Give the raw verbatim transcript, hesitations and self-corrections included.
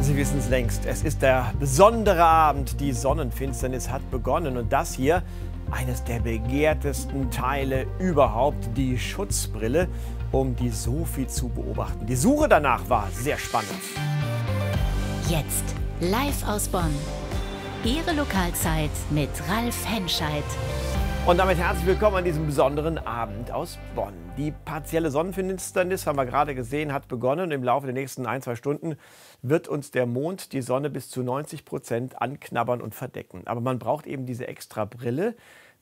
Sie wissen es längst, es ist der besondere Abend, die Sonnenfinsternis hat begonnen und das hier, eines der begehrtesten Teile überhaupt, die Schutzbrille, um die Sophie zu beobachten. Die Suche danach war sehr spannend. Jetzt live aus Bonn. Ihre Lokalzeit mit Ralf Henscheid. Und damit herzlich willkommen an diesem besonderen Abend aus Bonn. Die partielle Sonnenfinsternis, haben wir gerade gesehen, hat begonnen. Im Laufe der nächsten ein, zwei Stunden wird uns der Mond die Sonne bis zu neunzig Prozent anknabbern und verdecken. Aber man braucht eben diese extra Brille,